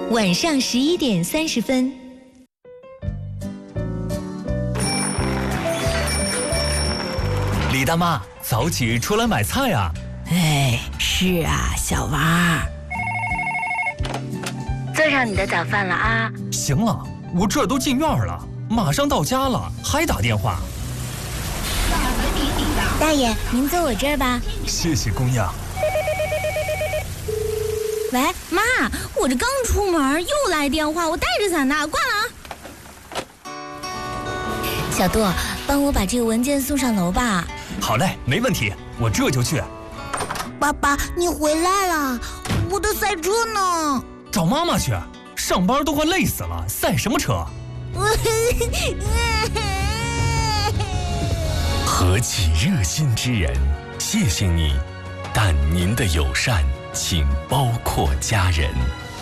晚上11点30分。 李大妈，早起出来买菜啊！ 哎，是啊，小娃。 做上你的早饭了啊！ 行了，我这都进院了，马上到家了，还打电话。 大爷，您坐我这儿吧。 谢谢姑娘。 喂，妈，我这刚出门又来电话，我带着伞呢，挂了啊。小杜，帮我把这个文件送上楼吧。 好嘞，没问题，我这就去。 爸爸，你回来了，我的赛车呢？ 找妈妈去，上班都快累死了，赛什么车？ 何其热心之人，谢谢你，但您的友善请包括家人。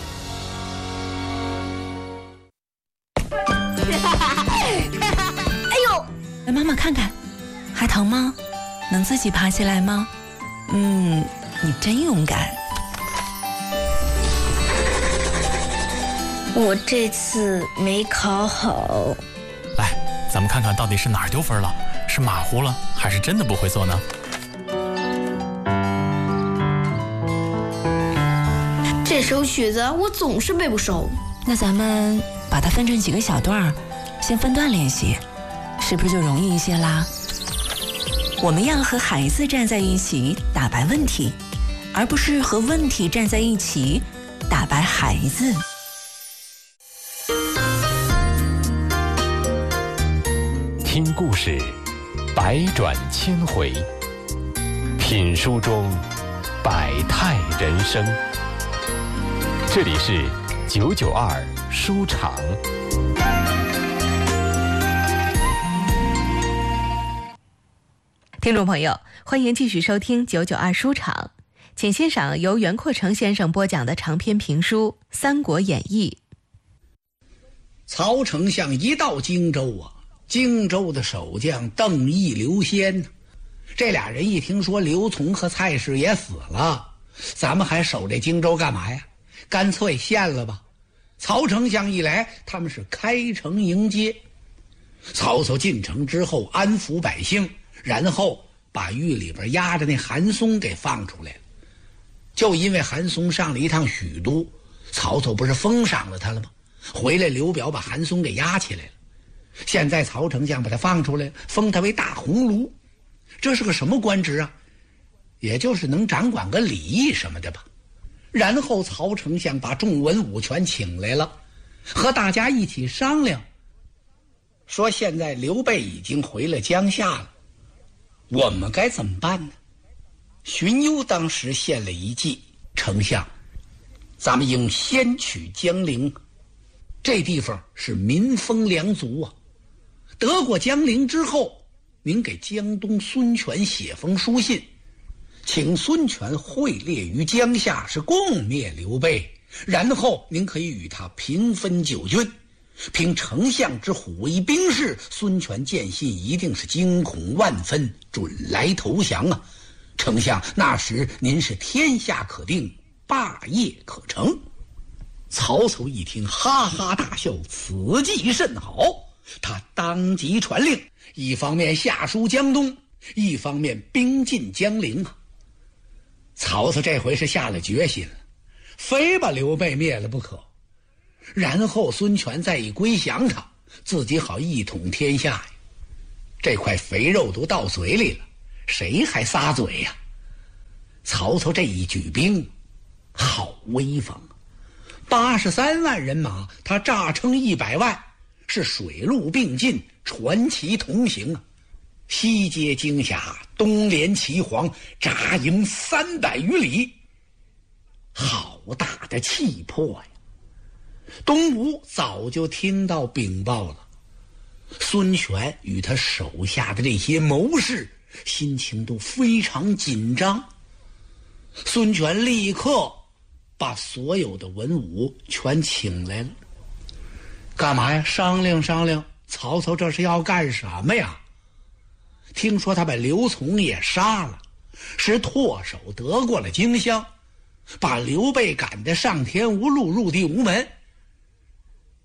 哎呦，来妈妈看看，还疼吗？能自己爬起来吗？你真勇敢。 我这次没考好。 来，咱们看看到底是哪儿丢分了，是马虎了，还是真的不会做呢？ 这首曲子我总是背不熟。 那咱们把它分成几个小段，先分段练习，是不是就容易一些啦？我们要和孩子站在一起打败问题，而不是和问题站在一起打败孩子。 听故事，百转千回；品书中，百态人生。这里是992书场。 听众朋友，欢迎继续收听992书场，请欣赏由袁阔成先生播讲的长篇评书《三国演义》。 曹丞相一到荆州啊，荆州的守将邓毅、刘仙，这俩人一听说刘琮和蔡氏也死了，咱们还守这荆州干嘛呀？干脆献了吧。曹丞相一来，他们是开城迎接。曹操进城之后安抚百姓，然后把狱里边压着那韩松给放出来了。就因为韩松上了一趟许都，曹操不是封赏了他了吗？回来刘表把韩松给押起来了。现在曹丞相把他放出来了，封他为大鸿胪。这是个什么官职啊？也就是能掌管个礼仪什么的吧。然后曹丞相把众文武全请来了，和大家一起商量，说现在刘备已经回了江夏了，我们该怎么办呢？荀攸当时献了一计，丞相，咱们应先取江陵，这地方是民丰良足啊。得过江陵之后，您给江东孙权写封书信，请孙权会列于江夏，是共灭刘备，然后您可以与他平分九军。凭丞相之虎威兵势，孙权见信一定是惊恐万分，准来投降啊！丞相，那时您是天下可定，霸业可成。曹操一听，哈哈大笑，此计甚好。他当即传令，一方面下书江东，一方面兵进江陵啊。曹操这回是下了决心了，非把刘备灭了不可。然后孙权再一归降他，自己好一统天下呀。这块肥肉都到嘴里了，谁还撒嘴呀？曹操这一举兵好威风啊！83万人马，他诈称100万，是水陆并进，传奇同行啊！西接荆峡，东连齐黄，扎营300余里，好大的气魄呀！东吴早就听到禀报了，孙权与他手下的这些谋士心情都非常紧张。孙权立刻把所有的文武全请来了，干嘛呀？商量商量，曹操这是要干什么呀？听说他把刘琮也杀了，是唾手得过了荆襄，把刘备赶得上天无路入地无门，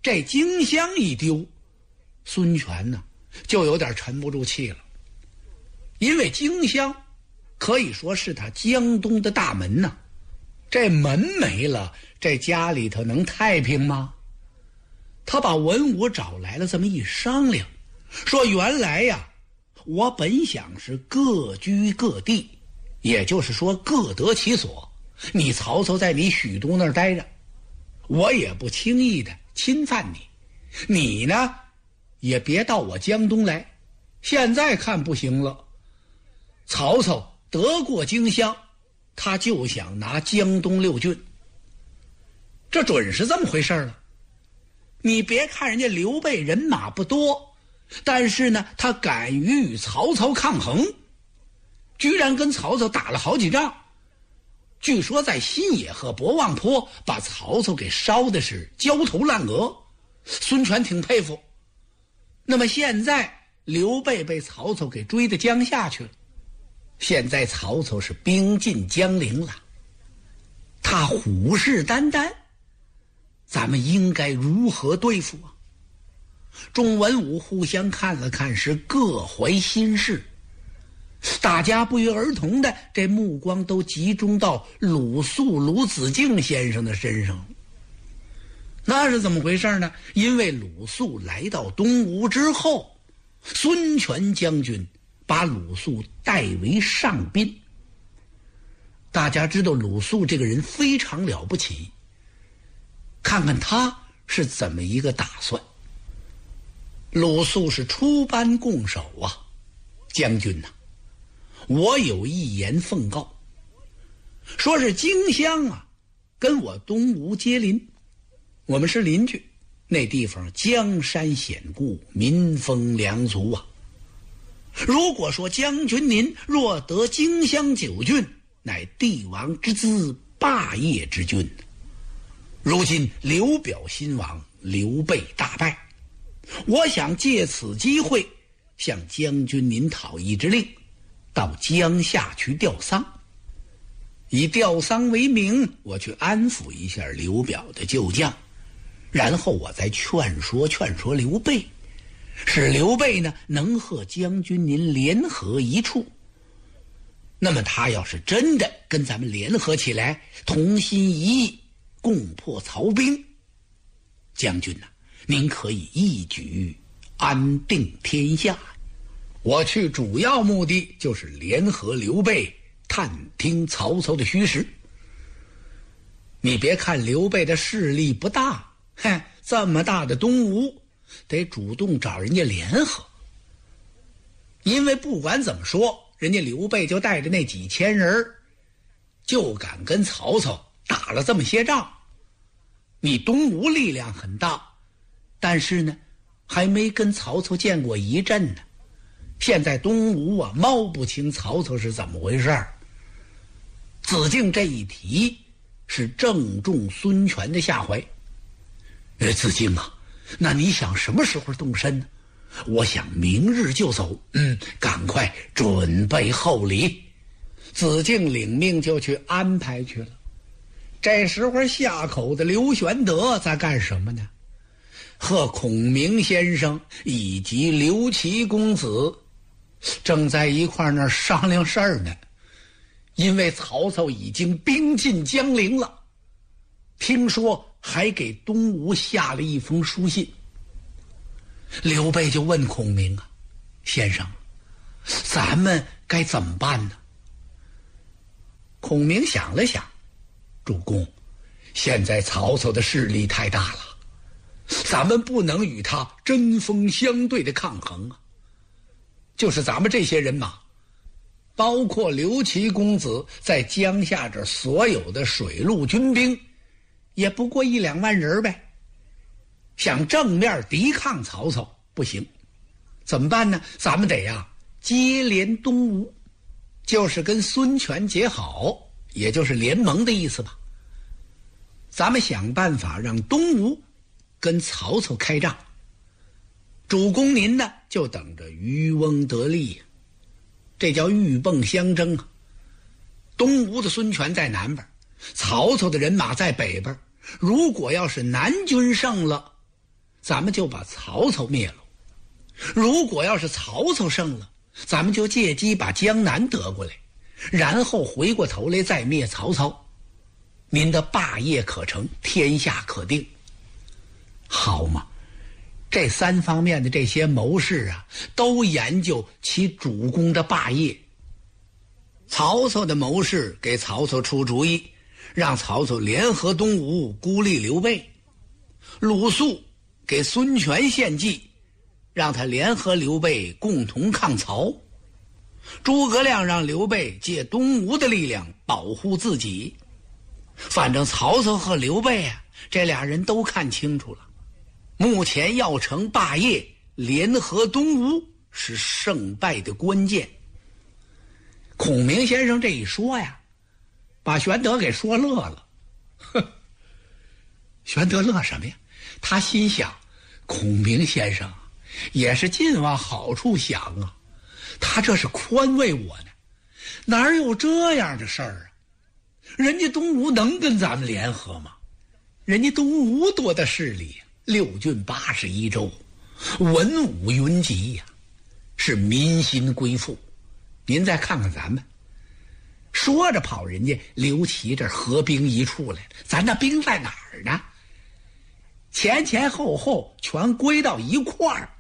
这荆襄一丢，孙权呢就有点沉不住气了，因为荆襄可以说是他江东的大门呐，这门没了，这家里头能太平吗？他把文武找来了，这么一商量，说原来呀，我本想是各居各地，也就是说各得其所，你曹操在你许都那儿待着，我也不轻易的侵犯你，你呢也别到我江东来。现在看不行了，曹操得过荆襄，他就想拿江东6郡，这准是这么回事了。你别看人家刘备人马不多，但是呢他敢于与曹操抗衡，居然跟曹操打了好几仗，据说在新野和博望坡把曹操给烧的是焦头烂额，孙权挺佩服。那么现在刘备被曹操给追到江夏去了，现在曹操是兵进江陵了，他虎视眈眈，咱们应该如何对付啊？众文武互相看了看，是各怀心事，大家不约而同的这目光都集中到鲁肃鲁子敬先生的身上。那是怎么回事呢？因为鲁肃来到东吴之后，孙权将军把鲁肃代为上宾。大家知道鲁肃这个人非常了不起，看看他是怎么一个打算。鲁肃是出班拱手啊，将军呐，我有一言奉告，说是荆襄啊跟我东吴接邻，我们是邻居，那地方江山险固，民风良俗啊。如果说将军您若得荆襄9郡，乃帝王之资，霸业之君。如今刘表新亡，刘备大败，我想借此机会向将军您讨一支令，到江夏去吊丧，以吊丧为名，我去安抚一下刘表的旧将，然后我再劝说刘备，使刘备呢能和将军您联合一处。那么他要是真的跟咱们联合起来，同心一意，共破曹兵，将军呐，您可以一举安定天下。我去主要目的就是联合刘备，探听曹操的虚实。你别看刘备的势力不大，这么大的东吴得主动找人家联合，因为不管怎么说，人家刘备就带着那几千人，就敢跟曹操打了这么些仗。你东吴力量很大，但是呢还没跟曹操见过一阵呢。现在东吴啊摸不清曹操是怎么回事。子敬这一提是正中孙权的下怀。子敬啊，那你想什么时候动身呢？我想明日就走，赶快准备厚礼。子敬领命就去安排去了。这时候下口的刘玄德在干什么呢？和孔明先生以及刘琦公子正在一块那儿商量事儿呢。因为曹操已经兵进江陵了，听说还给东吴下了一封书信。刘备就问孔明啊，先生，咱们该怎么办呢？孔明想了想，主公，现在曹操的势力太大了，咱们不能与他针锋相对的抗衡啊。就是咱们这些人马，包括刘琦公子在江夏这所有的水陆军兵，也不过1-2万人呗。想正面抵抗曹操不行，怎么办呢？咱们得接连东吴，就是跟孙权结好，也就是联盟的意思吧。咱们想办法让东吴跟曹操开仗，主公您呢就等着渔翁得利，这叫鹬蚌相争啊。东吴的孙权在南边，曹操的人马在北边，如果要是南军胜了， 咱们就把曹操灭了；如果要是曹操胜了，咱们就借机把江南得过来，然后回过头来再灭曹操。您的霸业可成，天下可定。好嘛，这3方面的这些谋士啊，都研究其主公的霸业。曹操的谋士给曹操出主意，让曹操联合东吴孤立刘备。鲁肃给孙权献计，让他联合刘备共同抗曹。诸葛亮让刘备借东吴的力量保护自己。反正曹操和刘备啊，这俩人都看清楚了，目前要成霸业，联合东吴是胜败的关键。孔明先生这一说呀，把玄德给说乐了。玄德乐什么呀？他心想，孔明先生也是尽往好处想啊，他这是宽慰我呢，哪有这样的事儿啊？人家东吴能跟咱们联合吗？人家东吴多大势力，6郡81州，文武云集呀，是民心归附。您再看看咱们，说着跑人家刘琦这合兵一处来了，咱那兵在哪儿呢？前前后后全归到一块儿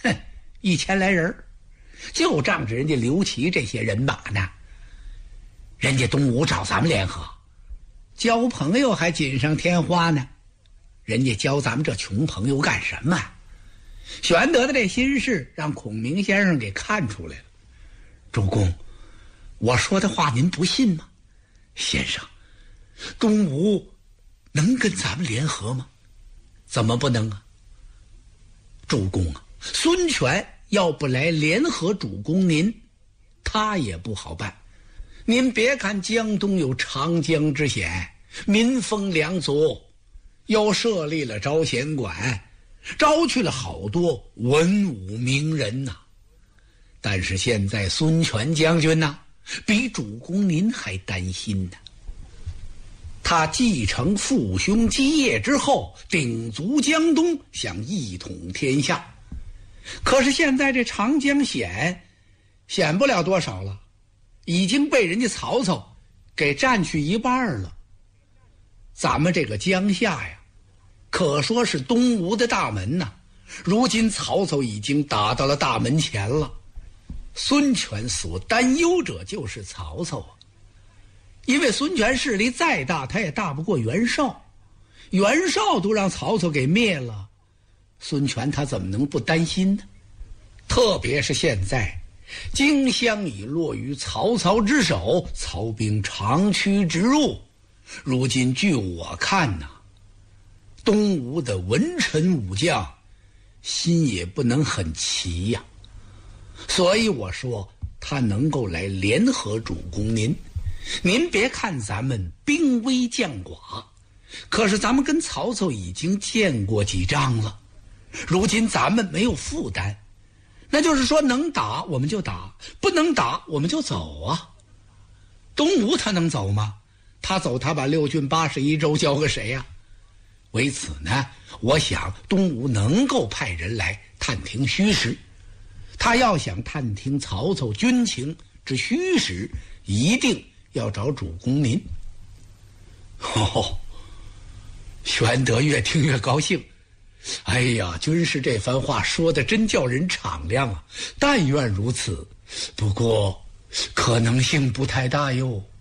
，1000来人，就仗着人家刘琦这些人马呢。人家东吴找咱们联合，交朋友还锦上添花呢，人家交咱们这穷朋友干什么？玄德的这心事让孔明先生给看出来了。主公，我说的话您不信吗？先生，东吴能跟咱们联合吗？怎么不能啊？主公啊，孙权要不来联合主公您，他也不好办。您别看江东有长江之险，民丰粮足，又设立了招贤馆，招去了好多文武名人呐。但是现在孙权将军呐，比主公您还担心呢。他继承父兄基业之后，鼎足江东，想一统天下。可是现在这长江险不了多少了，已经被人家曹操给占去一半了。咱们这个江夏呀，可说是东吴的大门呐，如今曹操已经打到了大门前了。孙权所担忧者就是曹操啊，因为孙权势力再大，他也大不过袁绍，袁绍都让曹操给灭了，孙权他怎么能不担心呢？特别是现在荆襄已落于曹操之手，曹兵长驱直入，如今据我看呐，东吴的文臣武将心也不能很齐呀。所以我说他能够来联合主公您。您别看咱们兵微将寡，可是咱们跟曹操已经见过几仗了，如今咱们没有负担，那就是说能打我们就打，不能打我们就走啊。东吴他能走吗？他走，他把6郡81州交给谁呀？为此呢，我想东吴能够派人来探听虚实。他要想探听曹操军情之虚实，一定要找主公您。玄德越听越高兴。哎呀，军师这番话说的真叫人敞亮啊！但愿如此，不过可能性不太大哟。